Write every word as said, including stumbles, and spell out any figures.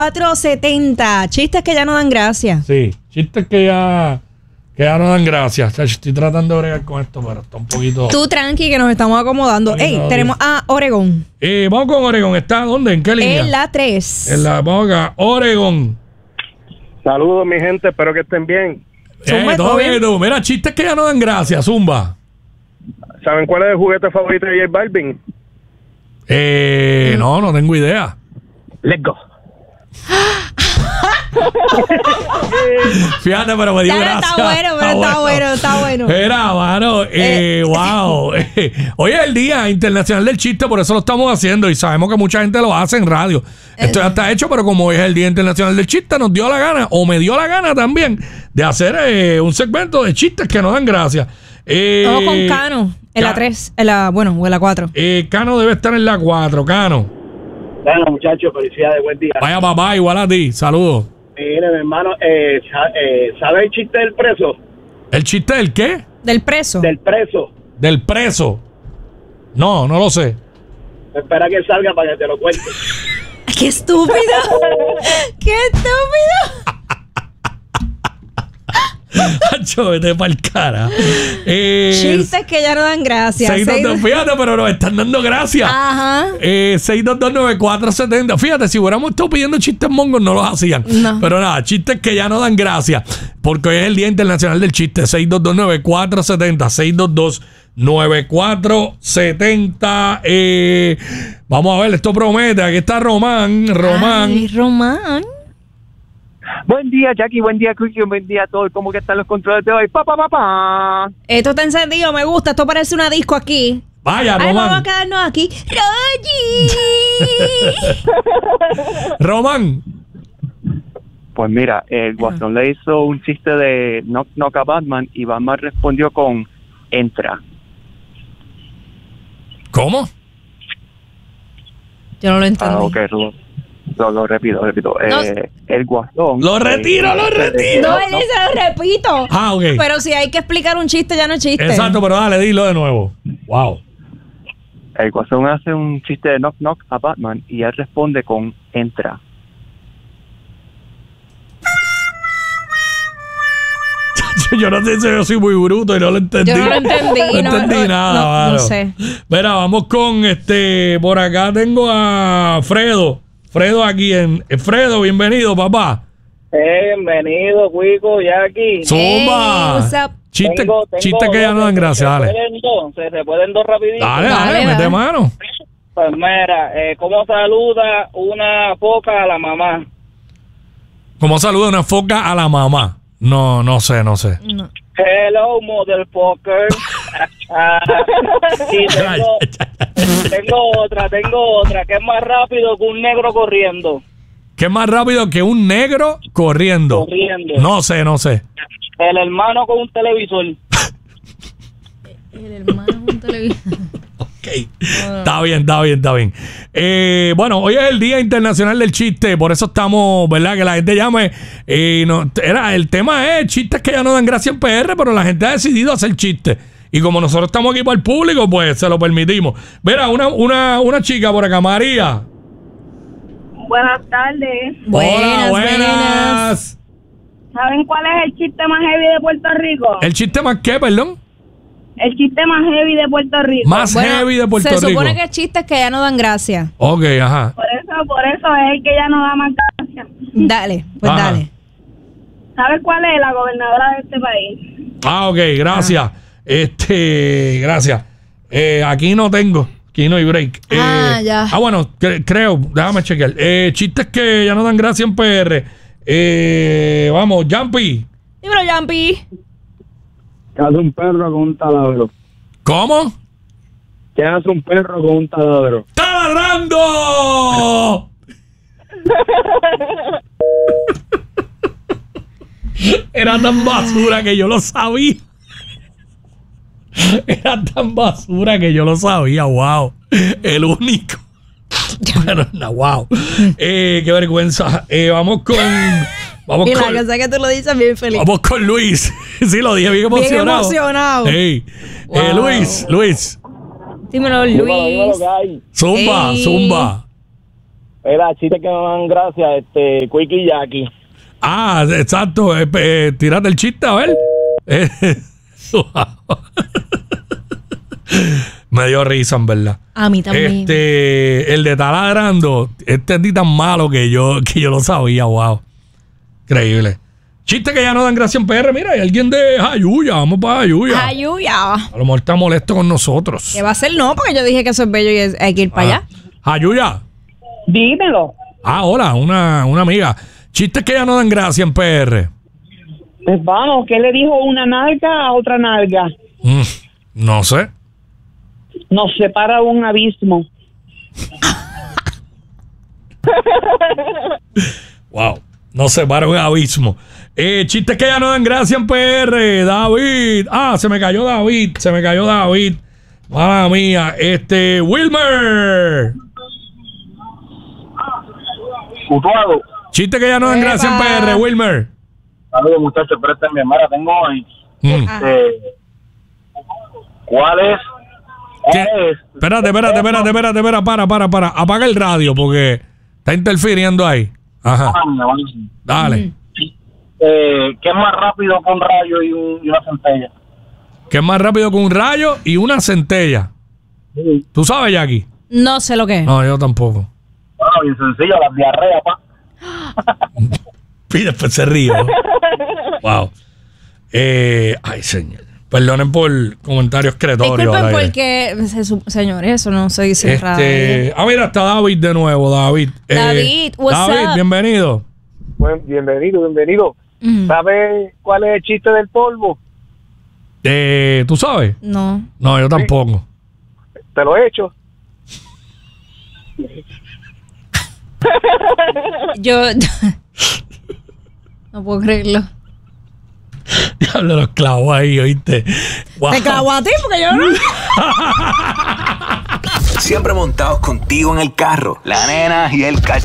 cuatro setenta. Chistes que ya no dan gracia. Sí, chistes que ya, que ya no dan gracia. O sea, estoy tratando de bregar con esto, pero está un poquito... Tú tranqui que nos estamos acomodando. Ey, no, tenemos a Oregón. Eh, vamos con Oregón. ¿Está dónde? ¿En qué línea? En la tres. En la vamos acá. Oregón. Saludos, mi gente. Espero que estén bien. Eh, todo bien, tú. Mira, chistes que ya no dan gracia. Zumba. ¿Saben cuál es el juguete favorito de J Balvin? Eh, no, no tengo idea. Let's go. Fíjate, pero me dio Ya, gracia. está bueno, pero está bueno, está bueno. Mira, mano, eh, wow. Hoy es el Día Internacional del Chiste, por eso lo estamos haciendo y sabemos que mucha gente lo hace en radio. Esto ya está hecho, pero como hoy es el Día Internacional del Chiste, nos dio la gana, o me dio la gana también, de hacer eh, un segmento de chistes que nos dan gracia. Eh, Vamos con Cano, en la tres, en la, bueno, o en la cuatro. Eh, Cano debe estar en la cuatro, Cano. Bueno, muchachos, felicidades, buen día. Vaya papá, igual a ti, saludos. Mire, mi hermano, eh, eh, ¿sabe el chiste del preso? ¿El chiste del qué? Del preso. Del preso. Del preso. No, no lo sé. Espera que salga para que te lo cuente. ¡Qué estúpido! ¡Qué estúpido! Hacho, vete pa'l cara. Eh, Chistes que ya no dan gracia. seis dos dos, fíjate, pero nos están dando gracias. Ajá. Eh, seis dos dos nueve cuatro siete cero. Fíjate, si hubiéramos estado pidiendo chistes mongos, no los hacían. No. Pero nada, chistes que ya no dan gracia. Porque hoy es el Día Internacional del Chiste. seis dos dos nueve cuatro siete cero. seis dos dos nueve cuatro siete cero. Eh, vamos a ver, esto promete. Aquí está Román. Román. Ay, Román. Buen día, Jackie. Buen día, Quickie. Buen día a todos. ¿Cómo que están los controles de hoy? Pa, pa, pa, pa. Esto está encendido, me gusta. Esto parece una disco aquí. Vaya, Ay, vamos a Román. quedarnos aquí. ¡Rogi! Román. Pues mira, el Guasón le hizo un chiste de Knock Knock a Batman y Batman respondió con entra. ¿Cómo? Yo no lo entendí. Ah, ok, lo, lo, lo repito, lo repito. No. Eh, el Guasón... Lo retiro, lo retiro. No, él dice, lo repito. Ah, ok. Pero si hay que explicar un chiste, ya no es chiste. Exacto, pero dale, dilo de nuevo. Wow. El Guasón hace un chiste de Knock Knock a Batman y él responde con entra. Yo no sé si yo soy muy bruto y no lo entendí. Yo no lo entendí. No no, entendí no, nada, no, no mano. sé. Mira, vamos con este. Por acá tengo a Fredo. Fredo aquí en. eh, Fredo, bienvenido, papá. Eh, bienvenido, Cuico, Jackie. Zumba. what's up? Chiste, Tengo- tengo chiste que ya dos, no dan se- gracia, se dale. pueden dos, Se, se pueden dos rapidito. Dale, dale, Dale, mete dale. mano. Pues mira, eh, ¿cómo saluda una foca a la mamá? ¿Cómo saluda una foca a la mamá? No, no sé, no sé. No. Hello, motherfucker. Ah, y tengo, tengo otra, tengo otra, que es más rápido que un negro corriendo. ¿Qué es más rápido que un negro corriendo? Corriendo. No sé, no sé. El hermano con un televisor. El hermano es un televisor. Ok. Está bien, está bien, está bien. Eh, bueno, hoy es el Día Internacional del Chiste, por eso estamos, ¿verdad? Que la gente llame. Eh, no, era, el tema es chistes que ya no dan gracia en P R, pero la gente ha decidido hacer chistes. Y como nosotros estamos aquí para el público, pues se lo permitimos. Mira, una, una, una chica por acá, María. Buenas tardes. Buenas, Hola, buenas. ¿Saben cuál es el chiste más heavy de Puerto Rico? ¿El chiste más qué, perdón? El chiste más heavy de Puerto Rico. Más Bueno, heavy de Puerto se Rico. supone que chistes que ya no dan gracia. Ok, ajá. Por eso, por eso es el que ya no da más gracia. Dale, pues Ajá. dale. ¿Sabes cuál es la gobernadora de este país? Ah, ok, gracias. Este, gracias. Eh, aquí no tengo. Aquí no hay break. Ah, Eh, ya. Ah, bueno, cre- creo. Déjame chequear. Eh, chistes que ya no dan gracia en P R. Eh, vamos, Jumpy. Dímelo, Jumpy. ¿Qué hace un perro con un taladro? ¿Cómo? ¿Qué hace un perro con un taladro? ¡Está ladrando! Era tan basura que yo lo sabía. Era tan basura que yo lo sabía. Wow. El único. Bueno, no, wow. Eh, qué vergüenza. Eh, vamos con. Vamos Y la con. cosa que tú lo dices bien feliz. Vamos con Luis. Sí, lo dije bien Bien emocionado. emocionado. Ey. Eh, Wow. Luis, Luis. Dímelo, Dímelo, dímelo, Luis. ¿qué hay? Zumba, Ey. zumba. Era chiste que no dan gracia, este, Quickie y Jackie. Ah, exacto. Eh, eh, tírate el chiste, a ver. Eh, me dio risa, en verdad. A mí también. Este, el de taladrando, este es tan malo que yo, que yo lo sabía, wow. Increíble. Chiste que ya no dan gracia en P R. Mira, hay alguien de Jayuya. Vamos para Jayuya. Ayuya. A lo mejor está molesto con nosotros. ¿Qué va a ser? No, porque yo dije que eso es bello y es- hay que ir para allá. Jayuya. Dímelo. Ah, hola, una, una amiga. Chistes que ya no dan gracia en P R. Pues vamos, ¿qué le dijo una nalga a otra nalga? Mm, no sé. Nos separa un abismo. Wow. No se para un abismo. Eh, chistes que ya no dan gracia en P R. David. Ah, se me cayó David. Se me cayó David. Mala mía. Este, Wilmer. Utuado. Chistes que ya no dan Epa. gracia en P R, Wilmer. Saludos, muchachos, préstenme. Mara, tengo hoy. Mm. Este, ¿Cuál es? ¿Qué? ¿Cuál es? Espérate, espérate, espérate, espérate, espérate, para, para, para. Apaga el radio porque está interfiriendo ahí. Ajá. Dale. Eh, ¿Qué es más rápido que un rayo y, un, y una centella? Que es más rápido que un rayo y una centella. ¿Tú sabes, Jackie? No sé lo que es. No, yo tampoco. Bueno, bien sencillo, las diarreas, pa. Y después se ríe, ¿no? Wow. Eh, ay, señor. Perdonen por comentarios cretorios. Disculpen al aire. porque, se su- señores, eso no se dice en radio. Este, ah, mira, está David de nuevo, David. Eh, David, what's David, up? bienvenido. Buen, bienvenido, bienvenido. Mm. ¿Sabes cuál es el chiste del polvo? Eh, ¿Tú sabes? No. No, yo tampoco. Te lo he hecho. Yo. No puedo creerlo. Diablo, los clavos ahí, ¿oíste? Wow. Te clavo a ti porque yo no. Siempre montados contigo en el carro. La nena y el cach.